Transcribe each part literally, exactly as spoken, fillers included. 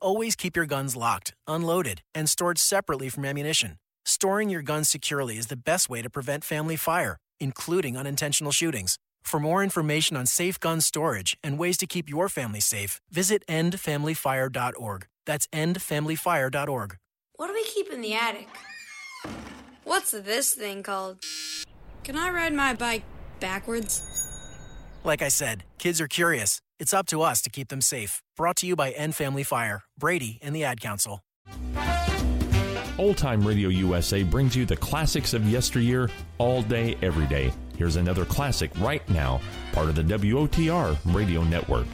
Always keep your guns locked, unloaded, and stored separately from ammunition. Storing your guns securely is the best way to prevent family fire, including unintentional shootings. For more information on safe gun storage and ways to keep your family safe, visit end family fire dot org. That's end family fire dot org. What do we keep in the attic? What's this thing called? Can I ride my bike backwards? Like I said, kids are curious. It's up to us to keep them safe. Brought to you by End Family Fire, Brady, and the Ad Council. Old Time Radio U S A brings you the classics of yesteryear all day, every day. Here's another classic right now, part of the W O T R Radio Network.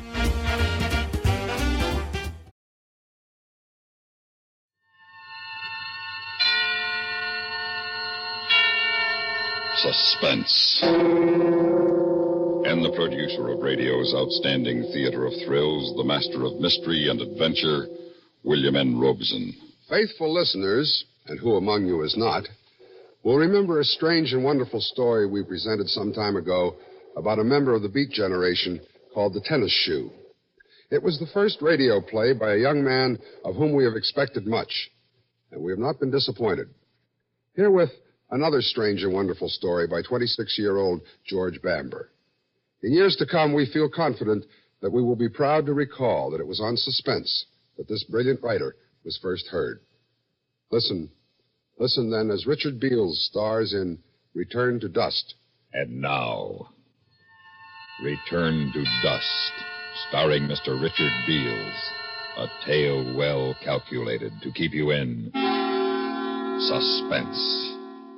Suspense. And the producer of radio's outstanding theater of thrills, the master of mystery and adventure, William N. Robeson. Faithful listeners, and who among you is not, will remember a strange and wonderful story we presented some time ago about a member of the Beat Generation called the Tennis Shoe. It was the first radio play by a young man of whom we have expected much, and we have not been disappointed. Herewith, another strange and wonderful story by twenty-six-year-old George Bamber. In years to come, we feel confident that we will be proud to recall that it was on Suspense that this brilliant writer was first heard. Listen. Listen, then, as Richard Beals stars in Return to Dust. And now, Return to Dust, starring Mister Richard Beals. A tale well calculated to keep you in suspense.